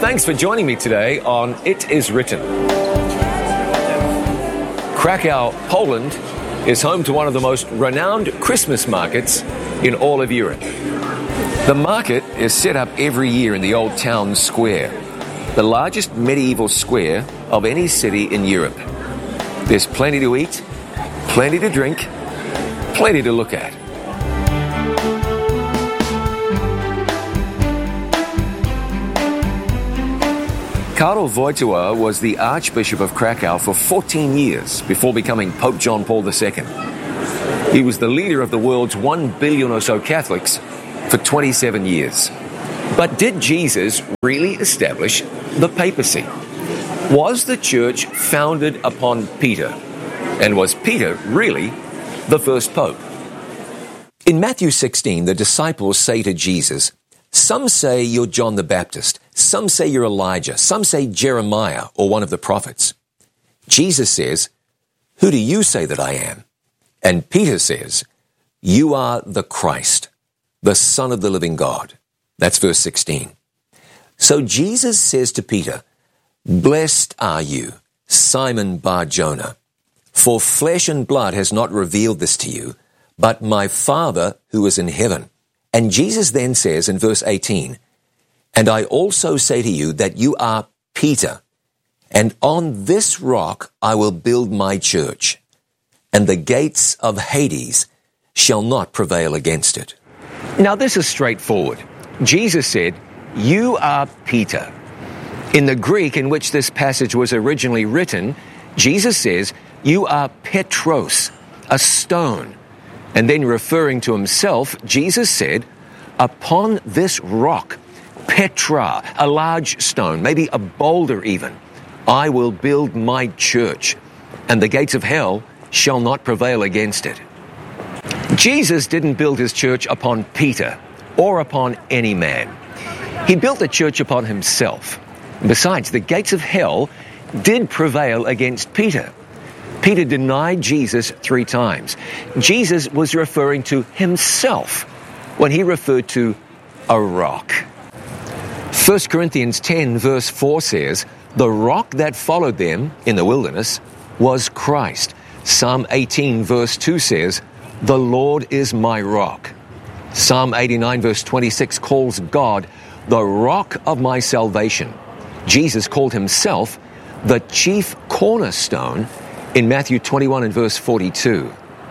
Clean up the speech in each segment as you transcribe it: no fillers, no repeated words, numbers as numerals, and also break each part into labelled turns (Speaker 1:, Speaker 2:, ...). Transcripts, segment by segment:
Speaker 1: Thanks for joining me today on It Is Written. Krakow, Poland is home to one of the most renowned Christmas markets in all of Europe. The market is set up every year in the old town square, the largest medieval square of any city in Europe. There's plenty to eat, plenty to drink, plenty to look at. Karol Wojtyła was the Archbishop of Krakow for 14 years before becoming Pope John Paul II. He was the leader of the world's 1 billion or so Catholics for 27 years. But did Jesus really establish the papacy? Was the church founded upon Peter? And was Peter really the first pope? In Matthew 16, the disciples say to Jesus, "Some say you're John the Baptist, some say you're Elijah, some say Jeremiah or one of the prophets." Jesus says, "Who do you say that I am?" And Peter says, "You are the Christ, the Son of the living God." That's verse 16. So Jesus says to Peter, "Blessed are you, Simon Bar-Jonah, for flesh and blood has not revealed this to you, but my Father who is in heaven." And Jesus then says in verse 18, "And I also say to you that you are Peter, and on this rock I will build my church, and the gates of Hades shall not prevail against it." Now this is straightforward. Jesus said, "You are Peter." In the Greek in which this passage was originally written, Jesus says, "You are Petros, a stone." And then referring to himself, Jesus said, "Upon this rock, Petra, a large stone, maybe a boulder even, I will build my church, and the gates of hell shall not prevail against it." Jesus didn't build his church upon Peter or upon any man. He built the church upon himself. Besides, the gates of hell did prevail against Peter. Peter denied Jesus 3 times. Jesus was referring to himself when he referred to a rock. 1 Corinthians 10 verse 4 says, "The rock that followed them in the wilderness was Christ." Psalm 18 verse 2 says, "The Lord is my rock." Psalm 89 verse 26 calls God the rock of my salvation. Jesus called himself the chief cornerstone in Matthew 21 and verse 42.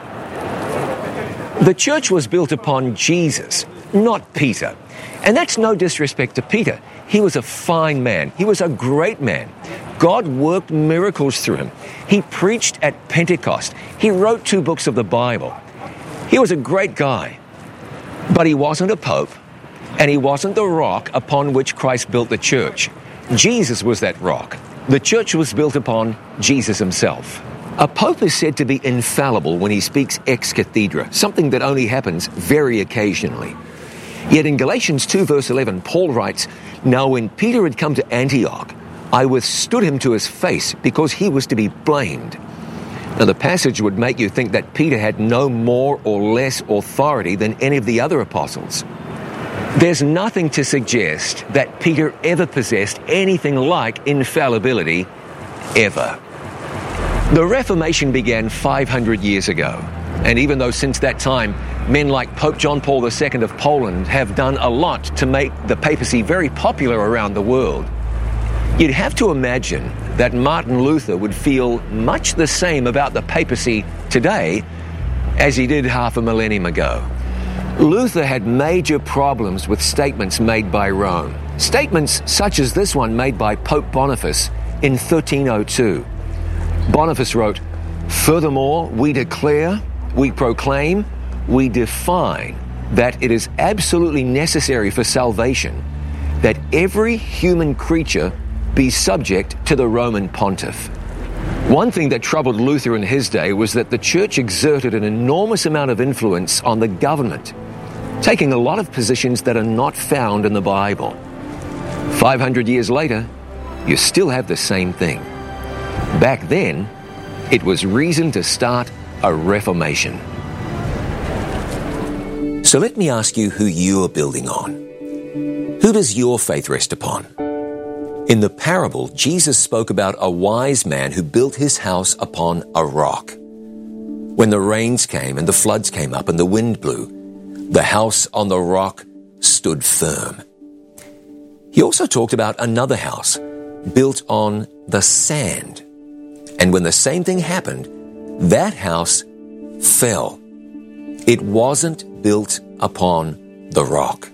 Speaker 1: The church was built upon Jesus, not Peter. And that's no disrespect to Peter. He was a fine man. He was a great man. God worked miracles through him. He preached at Pentecost. He wrote 2 books of the Bible. He was a great guy. But he wasn't a pope, and he wasn't the rock upon which Christ built the church. Jesus was that rock. The church was built upon Jesus himself. A pope is said to be infallible when he speaks ex cathedra, something that only happens very occasionally. Yet in Galatians 2 verse 11, Paul writes, "Now when Peter had come to Antioch, I withstood him to his face because he was to be blamed." Now the passage would make you think that Peter had no more or less authority than any of the other apostles. There's nothing to suggest that Peter ever possessed anything like infallibility, ever. The Reformation began 500 years ago, and even though since that time men like Pope John Paul II of Poland have done a lot to make the papacy very popular around the world, you'd have to imagine that Martin Luther would feel much the same about the papacy today as he did half a millennium ago. Luther had major problems with statements made by Rome, statements such as this one made by Pope Boniface in 1302. Boniface wrote, "Furthermore, we declare, we proclaim, we define that it is absolutely necessary for salvation that every human creature be subject to the Roman pontiff." One thing that troubled Luther in his day was that the church exerted an enormous amount of influence on the government, taking a lot of positions that are not found in the Bible. 500 years later, you still have the same thing. Back then, it was reason to start a reformation. So let me ask you who you are building on. Who does your faith rest upon? In the parable, Jesus spoke about a wise man who built his house upon a rock. When the rains came and the floods came up and the wind blew, the house on the rock stood firm. He also talked about another house built on the sand. And when the same thing happened, that house fell. It wasn't built upon the rock.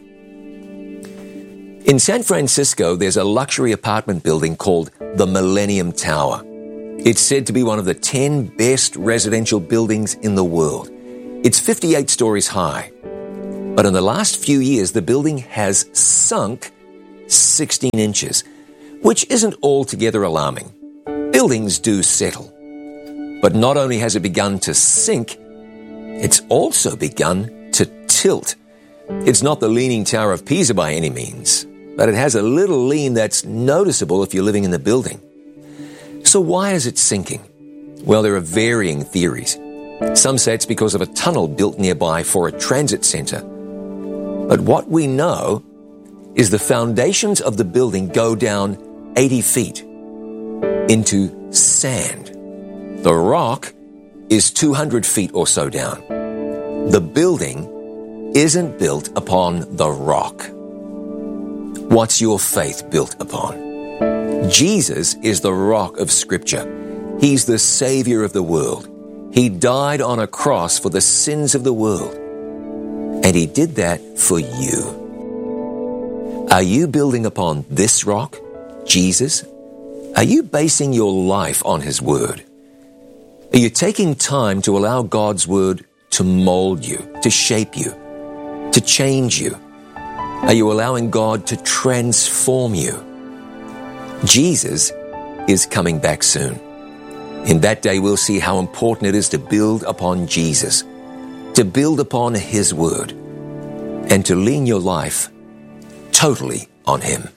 Speaker 1: In San Francisco, there's a luxury apartment building called the Millennium Tower. It's said to be one of the 10 best residential buildings in the world. It's 58 stories high. But in the last few years, the building has sunk 16 inches, which isn't altogether alarming. Buildings do settle. But not only has it begun to sink, it's also begun to tilt. It's not the Leaning Tower of Pisa by any means, but it has a little lean that's noticeable if you're living in the building. So why is it sinking? Well, there are varying theories. Some say it's because of a tunnel built nearby for a transit center. But what we know is the foundations of the building go down 80 feet into sand. The rock is 200 feet or so down. The building isn't built upon the rock. What's your faith built upon? Jesus is the rock of Scripture. He's the Savior of the world. He died on a cross for the sins of the world. And He did that for you. Are you building upon this rock, Jesus? Are you basing your life on His Word? Are you taking time to allow God's Word to mold you, to shape you, to change you? Are you allowing God to transform you? Jesus is coming back soon. In that day, we'll see how important it is to build upon Jesus, to build upon His Word, and to lean your life totally on Him.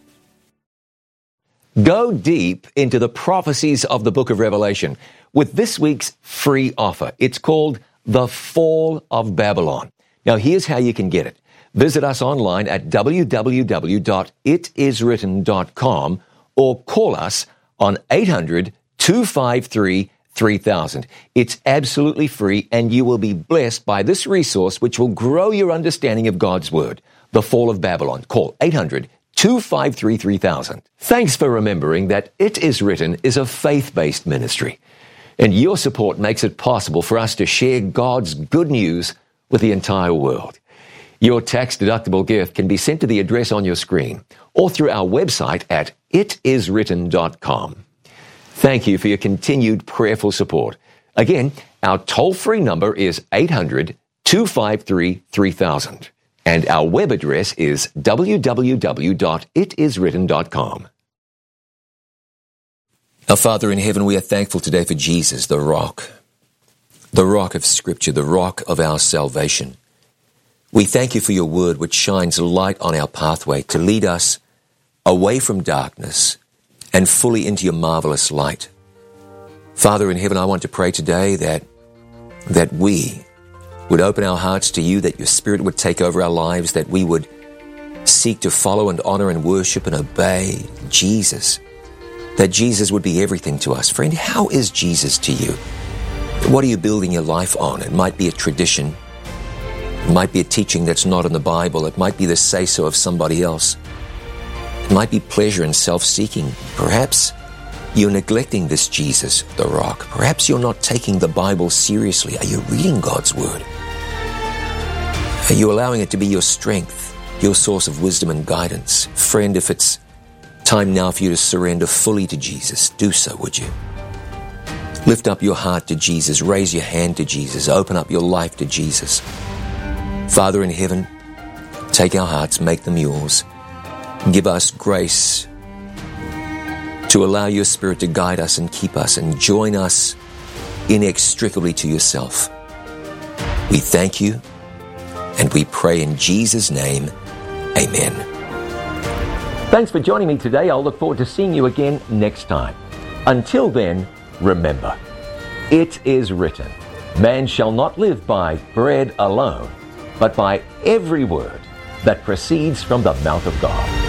Speaker 1: Go deep into the prophecies of the book of Revelation with this week's free offer. It's called The Fall of Babylon. Now, here's how you can get it. Visit us online at www.itiswritten.com or call us on 800-253-3000. It's absolutely free, and you will be blessed by this resource, which will grow your understanding of God's Word. The Fall of Babylon. Call 800-253-3000. Thanks for remembering that It Is Written is a faith-based ministry, and your support makes it possible for us to share God's good news with the entire world. Your tax-deductible gift can be sent to the address on your screen or through our website at itiswritten.com. Thank you for your continued prayerful support. Again, our toll-free number is 800-253-3000. And our web address is www.itiswritten.com. Our Father in heaven, we are thankful today for Jesus, the rock of Scripture, the rock of our salvation. We thank you for your word, which shines light on our pathway to lead us away from darkness and fully into your marvelous light. Father in heaven, I want to pray today that we would open our hearts to you, that your Spirit would take over our lives, that we would seek to follow and honor and worship and obey Jesus, that Jesus would be everything to us. Friend, how is Jesus to you? What are you building your life on? It might be a tradition. It might be a teaching that's not in the Bible. It might be the say-so of somebody else. It might be pleasure and self-seeking. Perhaps you're neglecting this Jesus, the rock. Perhaps you're not taking the Bible seriously. Are you reading God's Word? Are you allowing it to be your strength, your source of wisdom and guidance? Friend, if it's time now for you to surrender fully to Jesus, do so, would you? Lift up your heart to Jesus. Raise your hand to Jesus. Open up your life to Jesus. Father in heaven, take our hearts, make them yours. Give us grace to allow your Spirit to guide us and keep us and join us inextricably to yourself. We thank you and we pray in Jesus' name, amen. Thanks for joining me today. I'll look forward to seeing you again next time. Until then, remember, it is written, man shall not live by bread alone, but by every word that proceeds from the mouth of God.